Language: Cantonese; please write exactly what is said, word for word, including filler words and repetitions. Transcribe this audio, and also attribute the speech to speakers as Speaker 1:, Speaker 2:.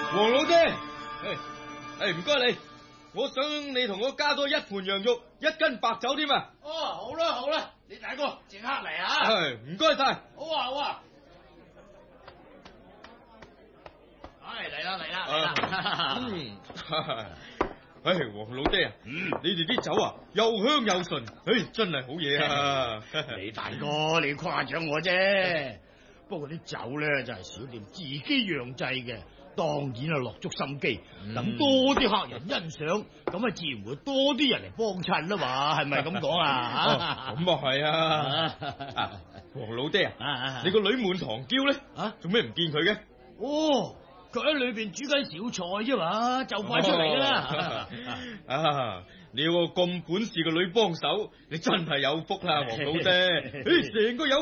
Speaker 1: 黃老爹，誒誒，唔該你，我想你同我加多一盤羊肉，一斤白酒添啊！
Speaker 2: 哦，好啦好啦，你大哥即刻嚟啊！
Speaker 1: 係，唔該晒。
Speaker 2: 好啊好啊。唉，嚟啦嚟啦嚟啦！
Speaker 1: 嗯，唉，黃老爹啊，
Speaker 2: 嗯，
Speaker 1: 你哋啲酒啊又香又純，唉，真係好嘢啊！
Speaker 2: 你大哥你誇獎我啫，不過啲酒咧就係小店自己釀製嘅，當然係落足心機，等多啲客人欣賞，咁啊自然會多啲人嚟幫襯啦嘛，係咪咁講啊？
Speaker 1: 咁啊係啊！黃老爹啊，你個女滿堂嬌咧，啊，做咩唔見佢嘅？
Speaker 2: 哦。佢喺裏邊煮緊小菜啫嘛，就快出嚟噶啦！
Speaker 1: 啊，你有個咁本事嘅女幫手，你真係有福啦，黃老爹！誒，成個有